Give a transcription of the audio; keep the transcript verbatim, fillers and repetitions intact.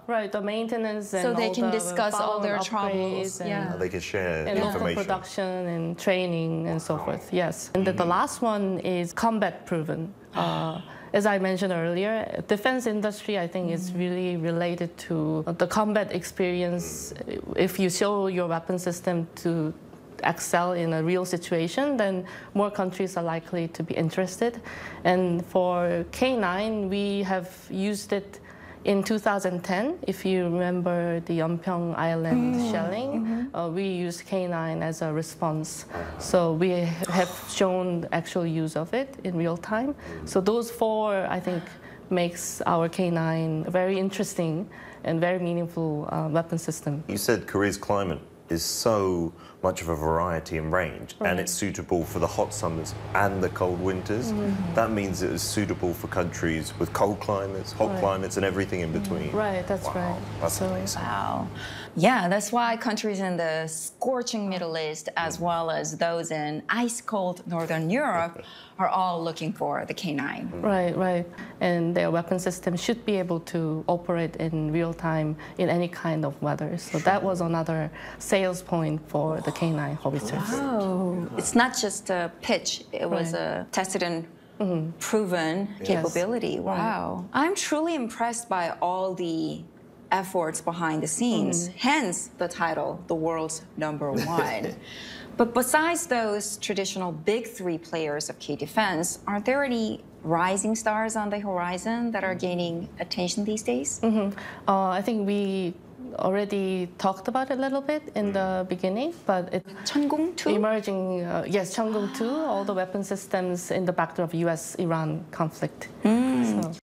right, the maintenance and So they all can the discuss all their follow-on troubles. upgrades and- Yeah. Uh, They can share and local information. production and training and so forth, yes. And then the last one is combat proven. Uh, as I mentioned earlier, defense industry, I think, is really related to the combat experience. If you show your weapon system to excel in a real situation, then more countries are likely to be interested. And for K nine, we have used it in two thousand ten. If you remember the Yeonpyeong Island mm. shelling, mm-hmm. uh, we used K nine as a response. So we have shown actual use of it in real time. So those four, I think, makes our K nine a very interesting and very meaningful uh, weapon system. You said Korea's climate is so much of a variety and range, right. and it's suitable for the hot summers and the cold winters. Mm-hmm. That means it is suitable for countries with cold climates, hot right. climates, and everything in between. Right, that's wow. right. That's so, amazing. Wow. Yeah, that's why countries in the scorching Middle East, as well as those in ice-cold Northern Europe, are all looking for the K nine. Right, right. And their weapon system should be able to operate in real time in any kind of weather. So that was another sales point for the K nine howitzers. Oh, it's not just a pitch. It was right. a tested and mm-hmm. proven yes. capability. Wow. Right. I'm truly impressed by all the efforts behind the scenes, mm. hence the title, The World's Number One. But besides those traditional big three players of K-Defense, are there any rising stars on the horizon that are gaining attention these days? Mm-hmm. uh, I think we already talked about it a little bit in the beginning, but it's Cheonggung two? Emerging, uh, yes, Cheonggung two, all the weapon systems in the backdrop of U S Iran conflict. Mm. So.